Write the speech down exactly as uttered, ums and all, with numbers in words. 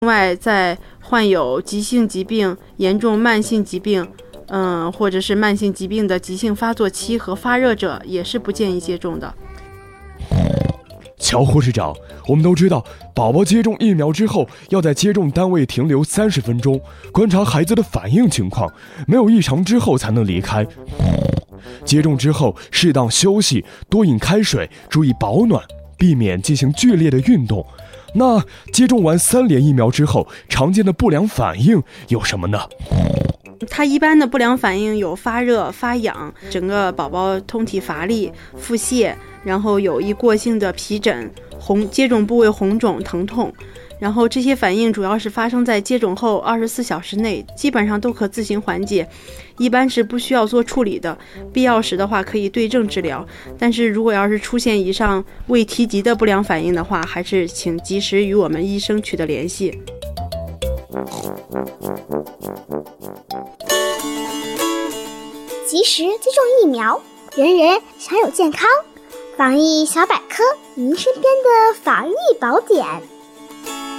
另外，在患有急性疾病、严重慢性疾病，嗯，或者是慢性疾病的急性发作期和发热者，也是不建议接种的。 乔护士长，我们都知道，宝宝接种疫苗之后，要在接种单位停留三十分钟，观察孩子的反应情况，没有异常之后才能离开。接种之后，适当休息，多饮开水，注意保暖，避免进行剧烈的运动。那接种完三联疫苗之后，常见的不良反应有什么呢？ 它一般的不良反应有发热、发痒，整个宝宝通体乏力、腹泻，然后有一过性的皮疹、红接种部位红肿、疼痛。然后这些反应主要是发生在接种后二十四小时内，基本上都可自行缓解，一般是不需要做处理的。必要时的话可以对症治疗，但是如果要是出现以上未提及的不良反应的话，还是请及时与我们医生取得联系。 及时接种疫苗，人人享有健康。防疫小百科，您身边的防疫宝典。